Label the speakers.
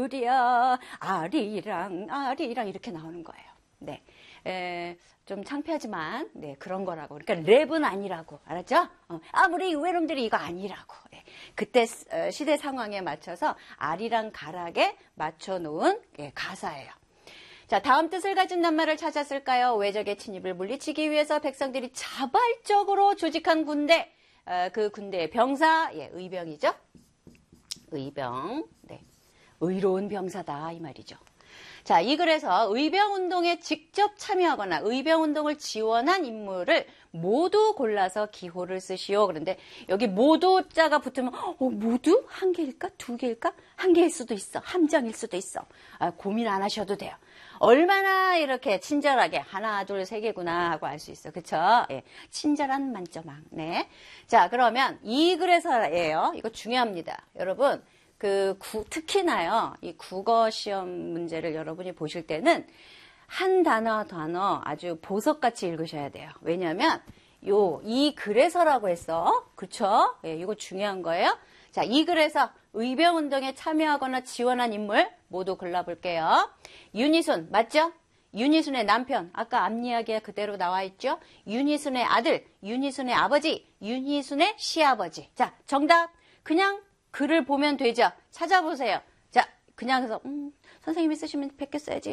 Speaker 1: 아무랴 아리랑 아리랑 이렇게 나오는 거예요. 네. 좀 창피하지만 네, 그런 거라고. 그러니까 랩은 아니라고. 알았죠? 아무리 외놈들이 이거 아니라고. 네. 그때 시대 상황에 맞춰서 아리랑 가락에 맞춰 놓은 가사예요. 자, 다음 뜻을 가진 낱말을 찾았을까요? 외적의 침입을 물리치기 위해서 백성들이 자발적으로 조직한 군대. 그 군대의 병사, 의병이죠. 의병. 네. 의로운 병사다 이 말이죠. 자, 이 글에서 의병운동에 직접 참여하거나 의병운동을 지원한 인물을 모두 골라서 기호를 쓰시오. 그런데 여기 모두 자가 붙으면 모두? 한 개일까? 두 개일까? 한 개일 수도 있어. 함정일 수도 있어. 고민 안 하셔도 돼요. 얼마나 이렇게 친절하게 하나, 둘, 세 개구나 하고 알 수 있어. 그쵸? 예. 친절한 만점왕. 네. 자, 그러면 이 글에서예요. 이거 중요합니다. 여러분. 특히나요, 이 국어 시험 문제를 여러분이 보실 때는 한 단어 아주 보석같이 읽으셔야 돼요. 왜냐하면, 이 글에서라고 했어. 그쵸? 예, 이거 중요한 거예요. 자, 이 글에서 의병운동에 참여하거나 지원한 인물 모두 골라볼게요. 윤희순, 맞죠? 윤희순의 남편, 아까 앞 이야기가 그대로 나와 있죠? 윤희순의 아들, 윤희순의 아버지, 윤희순의 시아버지. 자, 정답. 그냥 글을 보면 되죠. 찾아보세요. 자, 그냥 해서 선생님이 쓰시면 100개 써야지.